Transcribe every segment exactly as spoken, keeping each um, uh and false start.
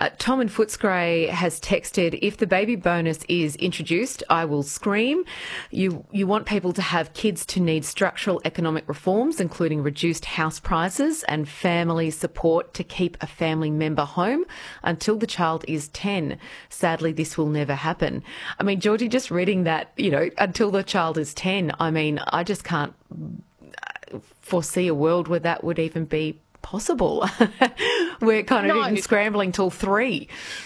Uh, Tom in Footscray has texted, if the baby bonus is introduced, I will scream. You, you want people to have kids to need structural economic reforms, including reduced house prices and family support to keep a family member home until the child is ten. Sadly, this will never happen. I mean, Georgie, just reading that, you know, until the child is ten, I mean, I just can't foresee a world where that would even be possible. We're kind of No. even scrambling till three.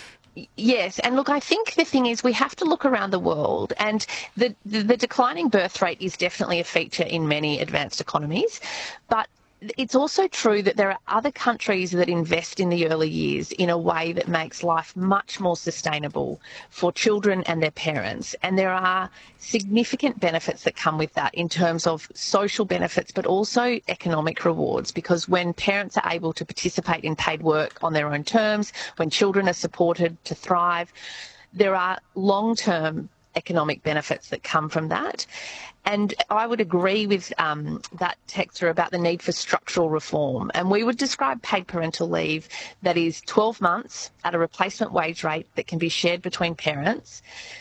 Yes, and look, I think the thing is we have to look around the world, and the, the, the declining birth rate is definitely a feature in many advanced economies, but it's also true that there are other countries that invest in the early years in a way that makes life much more sustainable for children and their parents. And there are significant benefits that come with that in terms of social benefits, but also economic rewards, because when parents are able to participate in paid work on their own terms, when children are supported to thrive, there are long-term economic benefits that come from that. And I would agree with um, that texter about the need for structural reform. And we would describe paid parental leave that is twelve months at a replacement wage rate that can be shared between parents.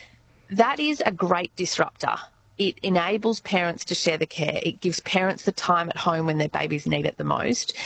That is a great disruptor. It enables parents to share the care. It gives parents the time at home when their babies need it the most.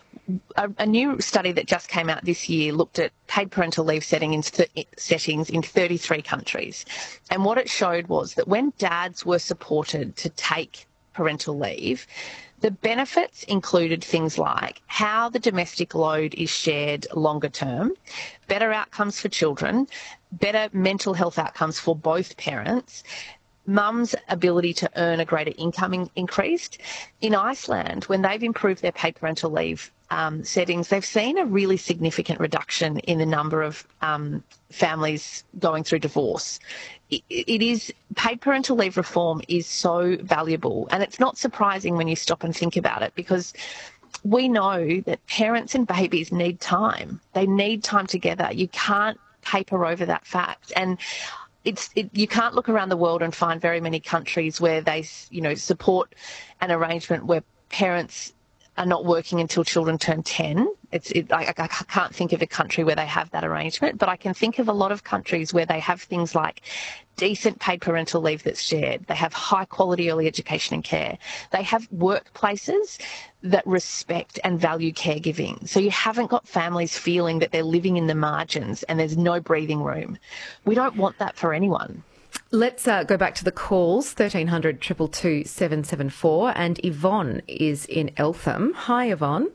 A, a new study that just came out this year looked at paid parental leave setting in th- settings in thirty-three countries. And what it showed was that when dads were supported to take parental leave, the benefits included things like how the domestic load is shared longer term, better outcomes for children, better mental health outcomes for both parents, mum's ability to earn a greater income in, increased. In Iceland, when they've improved their paid parental leave um, settings, they've seen a really significant reduction in the number of um, families going through divorce. It, it is, paid parental leave reform is so valuable, and it's not surprising when you stop and think about it, because we know that parents and babies need time. They need time together. You can't paper over that fact. And It's it, you can't look around the world and find very many countries where they, you know, support an arrangement where parents are not working until children turn ten. It's it, I, I can't think of a country where they have that arrangement, but I can think of a lot of countries where they have things like decent paid parental leave that's shared. They have high quality early education and care. They have workplaces that respect and value caregiving. So you haven't got families feeling that they're living in the margins and there's no breathing room. We don't want that for anyone. Let's uh, go back to the calls, thirteen hundred, two two two, seven seven four, and Yvonne is in Eltham. Hi, Yvonne.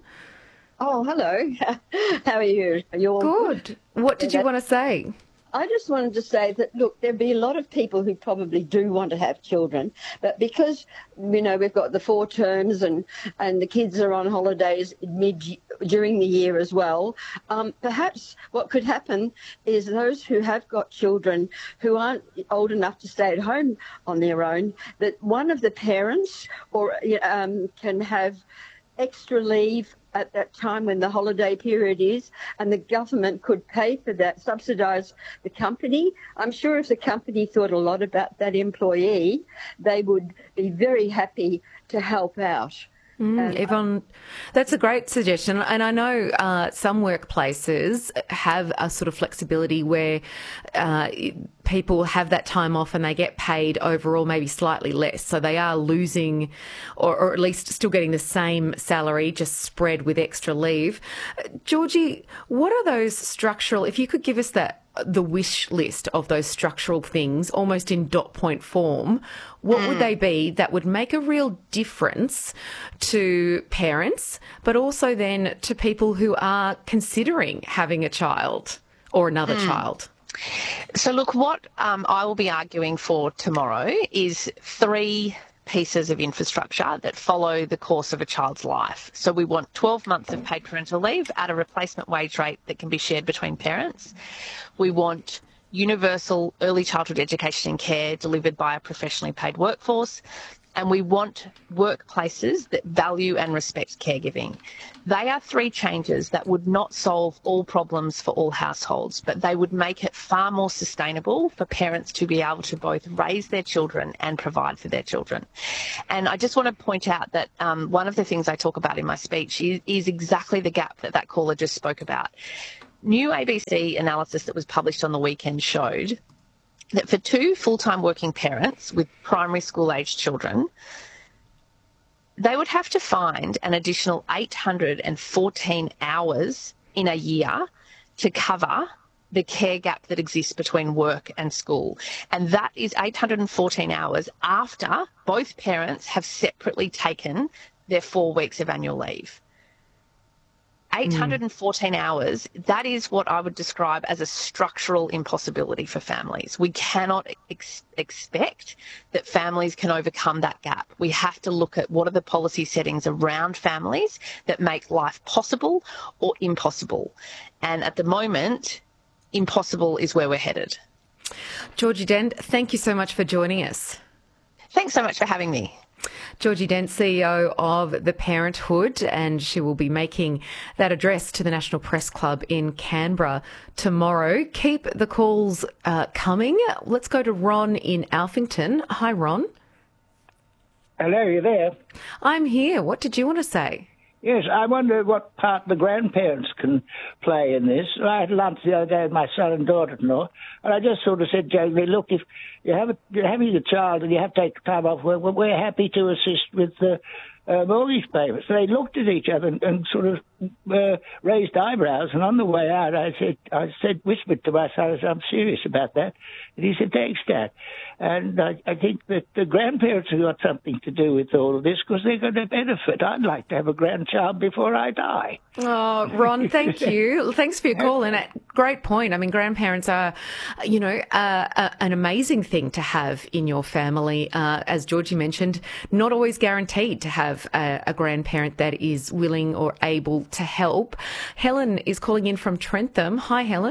Oh, hello. How are you? Are you all good? What did you want to say? I just wanted to say that, look, there'd be a lot of people who probably do want to have children, but because, you know, we've got the four terms and, and the kids are on holidays mid during the year as well, um, perhaps what could happen is those who have got children who aren't old enough to stay at home on their own, that one of the parents or um, can have extra leave at that time when the holiday period is, and the government could pay for that, subsidise the company. I'm sure if the company thought a lot about that employee, they would be very happy to help out. Mm, and, Yvonne, that's a great suggestion. And I know uh, some workplaces have a sort of flexibility where uh, people have that time off and they get paid overall maybe slightly less. So they are losing or, or at least still getting the same salary, just spread with extra leave. Georgie, what are those structural, if you could give us that, the wish list of those structural things almost in dot point form, what mm. would they be that would make a real difference to parents, but also then to people who are considering having a child or another mm. child? So look, what um, I will be arguing for tomorrow is three pieces of infrastructure that follow the course of a child's life. So we want twelve months of paid parental leave at a replacement wage rate that can be shared between parents. We want universal early childhood education and care delivered by a professionally paid workforce. And we want workplaces that value and respect caregiving. They are three changes that would not solve all problems for all households, but they would make it far more sustainable for parents to be able to both raise their children and provide for their children. And I just want to point out that um, one of the things I talk about in my speech is, is exactly the gap that that caller just spoke about. new A B C analysis that was published on the weekend showed that for two full-time working parents with primary school-aged children, they would have to find an additional eight hundred fourteen hours in a year to cover the care gap that exists between work and school. And that is eight hundred fourteen hours after both parents have separately taken their four weeks of annual leave. eight hundred fourteen mm. hours, that is what I would describe as a structural impossibility for families. We cannot ex- expect that families can overcome that gap. We have to look at what are the policy settings around families that make life possible or impossible. And at the moment, impossible is where we're headed. Georgie Dent, thank you so much for joining us. Thanks so much for having me. Georgie Dent, C E O of The Parenthood, and she will be making that address to the National Press Club in Canberra tomorrow. Keep the calls uh, coming. Let's go to Ron in Alphington. Hi, Ron. Hello, you there? I'm here. What did you want to say? Yes, I wonder what part the grandparents can play in this. I had lunch the other day with my son and daughter-in-law, and I just sort of said jokingly, look, if you have a, you're having a child and you have to take time off work, well, we're happy to assist with the uh, mortgage payments. So they looked at each other and, and sort of uh, raised eyebrows, and on the way out, I said, I said, whispered to my son, I said, I'm serious about that. And he said, thanks, Dad. And I, I think that the grandparents have got something to do with all of this because they're going to benefit. I'd like to have a grandchild before I die. Oh, Ron, thank you. Thanks for your call. And a great point. I mean, grandparents are, you know, uh, uh, an amazing thing to have in your family. Uh, as Georgie mentioned, not always guaranteed to have a, a grandparent that is willing or able to help. Helen is calling in from Trentham. Hi, Helen.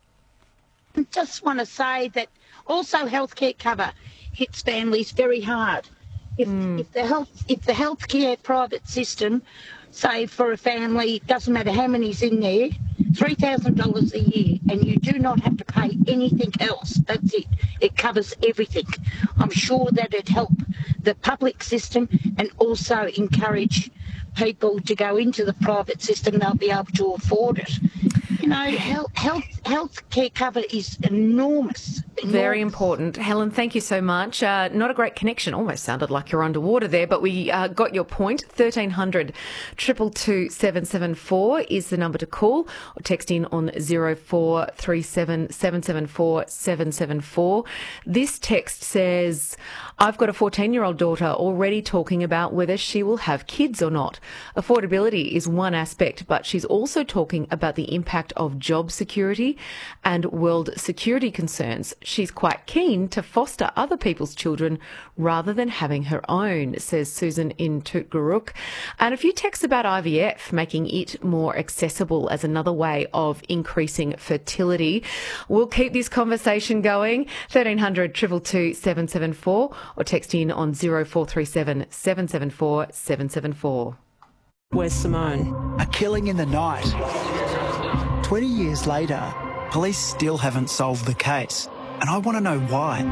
I just want to say that also healthcare cover hits families very hard. If, mm. if the health if the healthcare private system, say for a family, doesn't matter how many's in there, three thousand dollars a year, and you do not have to pay anything else. That's it. It covers everything. I'm sure that it'd help the public system and also encourage people to go into the private system. They'll be able to afford it. You know, health, health, health care cover is enormous. enormous. Very important. Helen, thank you so much. Uh, not a great connection. Almost sounded like you're underwater there, but we uh, got your point. thirteen hundred, two two two, seven seven four is the number to call, or text in on zero four three seven, seven seven four, seven seven four. This text says, I've got a fourteen-year-old daughter already talking about whether she will have kids or not. Affordability is one aspect, but she's also talking about the impact of job security and world security concerns. She's quite keen to foster other people's children rather than having her own, says Susan in Tootgarook. And a few texts about I V F, making it more accessible as another way of increasing fertility. We'll keep this conversation going. thirteen hundred, two two two, seven seven four or text in on zero four three seven, seven seven four, seven seven four. Where's Simone? A killing in the night. twenty years later, police still haven't solved the case, and I want to know why.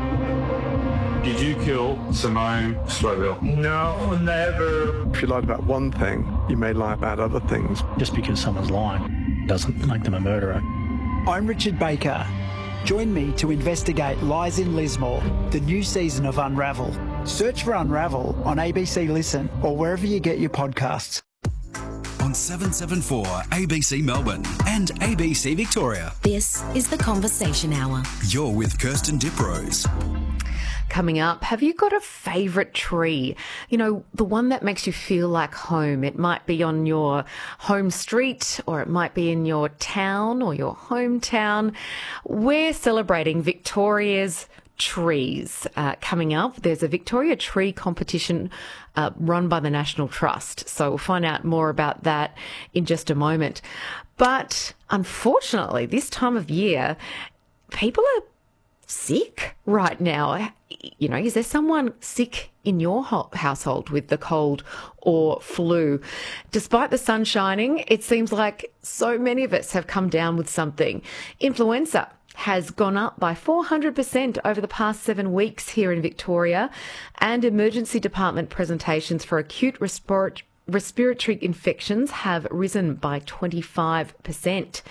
Did you kill Simone Scoville? No, never. If you lied about one thing, you may lie about other things. Just because someone's lying doesn't make them a murderer. I'm Richard Baker. Join me to investigate Lies in Lismore, the new season of Unravel. Search for Unravel on A B C Listen or wherever you get your podcasts. On seven seven four A B C Melbourne and A B C Victoria. This is The Conversation Hour. You're with Kirsten Diprose. Coming up, have you got a favourite tree? You know, the one that makes you feel like home. It might be on your home street, or it might be in your town or your hometown. We're celebrating Victoria's trees. Uh, coming up, there's a Victoria Tree competition uh, run by the National Trust. So we'll find out more about that in just a moment. But unfortunately, this time of year, people are sick right now. You know, is there someone sick in your household with the cold or flu? Despite the sun shining, it seems like so many of us have come down with something. Influenza has gone up by four hundred percent over the past seven weeks here in Victoria, and emergency department presentations for acute respiratory respiratory infections have risen by twenty-five percent.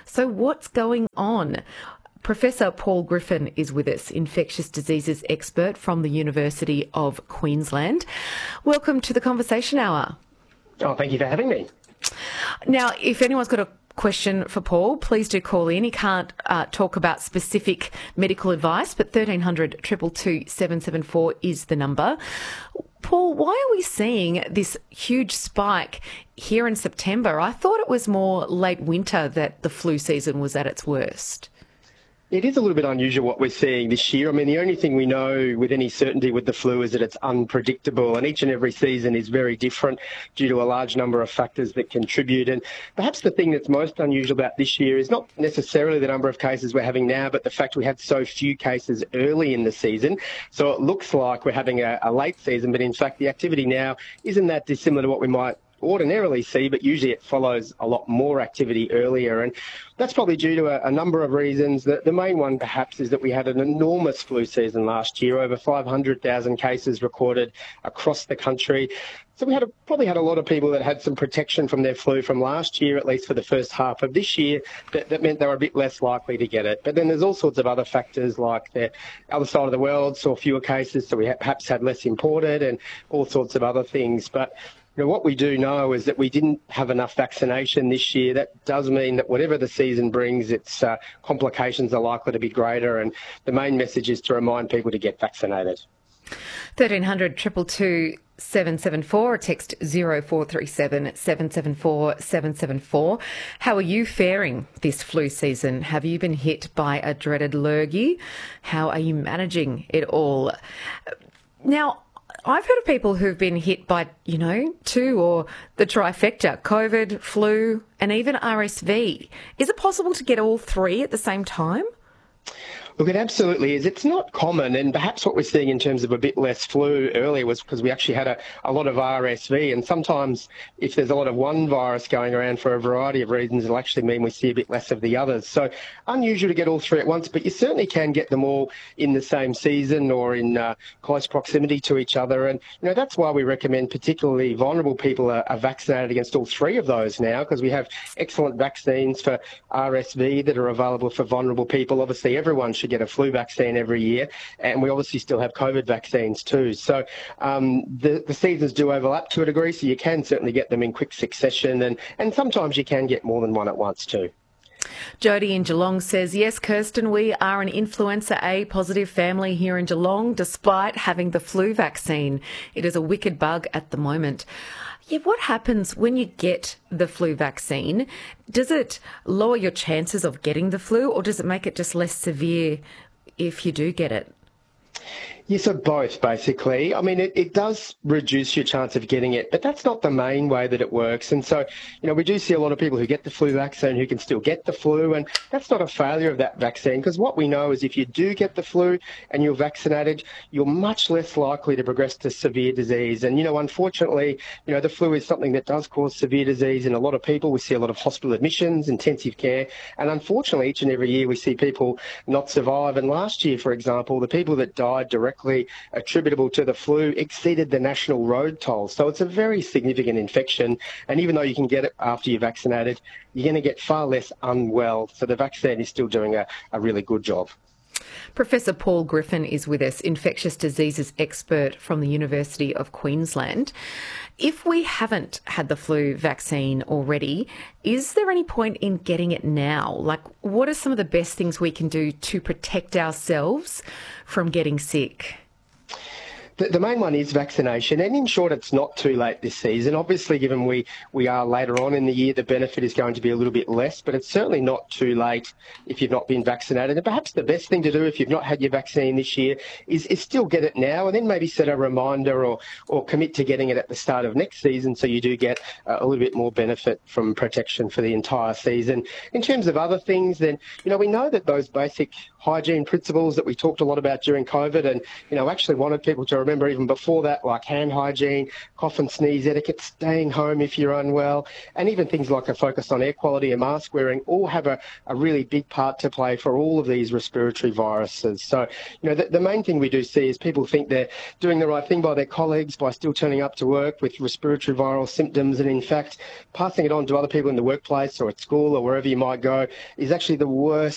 So what's going on? Professor Paul Griffin is with us, infectious diseases expert from the University of Queensland. Welcome to the Conversation Hour. Oh, thank you for having me. Now, if anyone's got a question for Paul, please do call in. He can't uh, talk about specific medical advice, but thirteen hundred, two two two, seven seven four is the number. Paul, why are we seeing this huge spike here in September? I thought it was more late winter that the flu season was at its worst. It is a little bit unusual what we're seeing this year. I mean, the only thing we know with any certainty with the flu is that it's unpredictable, and each and every season is very different due to a large number of factors that contribute. And perhaps the thing that's most unusual about this year is not necessarily the number of cases we're having now, but the fact we had so few cases early in the season. So it looks like we're having a, a late season, but in fact the activity now isn't that dissimilar to what we might ordinarily see, but usually it follows a lot more activity earlier, and that's probably due to a, a number of reasons. The, the main one perhaps is that we had an enormous flu season last year, over five hundred thousand cases recorded across the country. So we had a, probably had a lot of people that had some protection from their flu from last year, at least for the first half of this year, that, that meant they were a bit less likely to get it. But then there's all sorts of other factors, like the other side of the world saw fewer cases, so we ha- perhaps had less imported and all sorts of other things. But you know, what we do know is that we didn't have enough vaccination this year. That does mean that whatever the season brings, its uh, complications are likely to be greater. And the main message is to remind people to get vaccinated. thirteen hundred, two two two, seven seven four, or text zero four three seven, seven seven four, seven seven four. How are you faring this flu season? Have you been hit by a dreaded lurgy? How are you managing it all? Now, I've heard of people who've been hit by, you know, two or the trifecta, COVID, flu, and even R S V. Is it possible to get all three at the same time? Look, it absolutely is. It's not common, and perhaps what we're seeing in terms of a bit less flu earlier was because we actually had a, a lot of R S V, and sometimes if there's a lot of one virus going around for a variety of reasons, it'll actually mean we see a bit less of the others. So unusual to get all three at once, but you certainly can get them all in the same season or in uh, close proximity to each other. And, you know, that's why we recommend particularly vulnerable people are, are vaccinated against all three of those now, because we have excellent vaccines for R S V that are available for vulnerable people. Obviously, everyone should get a flu vaccine every year, and we obviously still have COVID vaccines too. So um, the, the seasons do overlap to a degree, so you can certainly get them in quick succession, and, and sometimes you can get more than one at once too. Jody in Geelong says, yes, Kirsten, we are an influenza A positive family here in Geelong, despite having the flu vaccine. It is a wicked bug at the moment. Yeah, what happens when you get the flu vaccine? Does it lower your chances of getting the flu, or does it make it just less severe if you do get it? Yes, so both, basically. I mean, it, it does reduce your chance of getting it, but that's not the main way that it works. And so, you know, we do see a lot of people who get the flu vaccine who can still get the flu, and that's not a failure of that vaccine, because what we know is if you do get the flu and you're vaccinated, you're much less likely to progress to severe disease. And, you know, unfortunately, you know, the flu is something that does cause severe disease in a lot of people. We see a lot of hospital admissions, intensive care, and unfortunately, each and every year we see people not survive. And last year, for example, the people that died directly attributable to the flu exceeded the national road toll. So it's a very significant infection. And even though you can get it after you're vaccinated, you're going to get far less unwell. So the vaccine is still doing a, a really good job. Professor Paul Griffin is with us, infectious diseases expert from the University of Queensland. If we haven't had the flu vaccine already, is there any point in getting it now? Like, what are some of the best things we can do to protect ourselves from getting sick? The, the main one is vaccination, and in short, it's not too late this season. Obviously, given we, we are later on in the year, the benefit is going to be a little bit less, but it's certainly not too late if you've not been vaccinated. And perhaps the best thing to do if you've not had your vaccine this year is, is still get it now, and then maybe set a reminder or, or commit to getting it at the start of next season, so you do get uh, a little bit more benefit from protection for the entire season. In terms of other things, then, you know, we know that those basic hygiene principles that we talked a lot about during COVID, and, you know, actually wanted people to remember even before that, like hand hygiene, cough and sneeze etiquette, staying home if you're unwell, and even things like a focus on air quality and mask wearing all have a, a really big part to play for all of these respiratory viruses. So, you know, the, the main thing we do see is people think they're doing the right thing by their colleagues by still turning up to work with respiratory viral symptoms, and in fact, passing it on to other people in the workplace or at school or wherever you might go is actually the worst